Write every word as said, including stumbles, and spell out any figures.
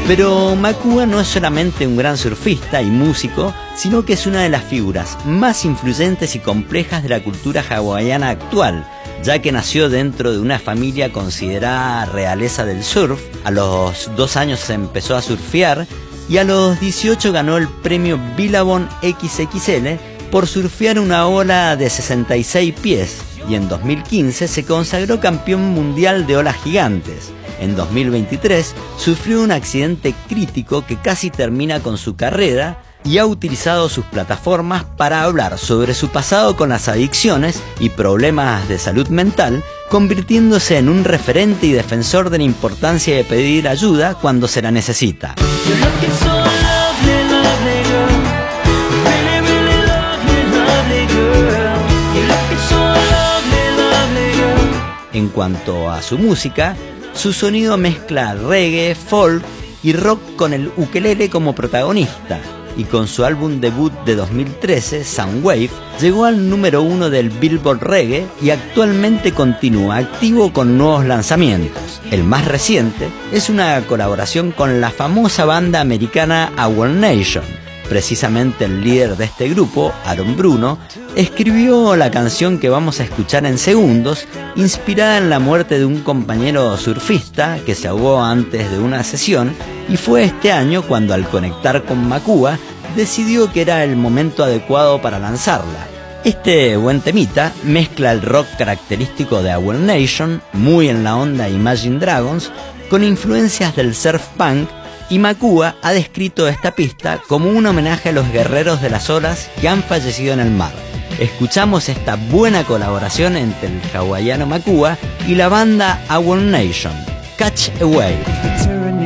Pero Makua no es solamente un gran surfista y músico, sino que es una de las figuras más influyentes y complejas de la cultura hawaiana actual, ya que nació dentro de una familia considerada realeza del surf. A los dos años se empezó a surfear y a los dieciocho ganó el premio Billabong equis equis ele por surfear una ola de sesenta y seis pies, y en dos mil quince se consagró campeón mundial de olas gigantes. En dos mil veintitrés sufrió un accidente crítico que casi termina con su carrera y ha utilizado sus plataformas para hablar sobre su pasado con las adicciones y problemas de salud mental, convirtiéndose en un referente y defensor de la importancia de pedir ayuda cuando se la necesita. En cuanto a su música, su sonido mezcla reggae, folk y rock con el ukelele como protagonista, y con su álbum debut de dos mil trece, Soundwave, llegó al número uno del Billboard Reggae y actualmente continúa activo con nuevos lanzamientos. El más reciente es una colaboración con la famosa banda americana Our Nation. Precisamente el líder de este grupo, Aaron Bruno, escribió la canción que vamos a escuchar en segundos, inspirada en la muerte de un compañero surfista que se ahogó antes de una sesión, y fue este año cuando, al conectar con Makua, decidió que era el momento adecuado para lanzarla. Este buen temita mezcla el rock característico de Our Nation, muy en la onda Imagine Dragons, con influencias del surf punk, y Makua ha descrito esta pista como un homenaje a los guerreros de las olas que han fallecido en el mar. Escuchamos esta buena colaboración entre el hawaiano Makua y la banda Our Nation, Catch a Wave.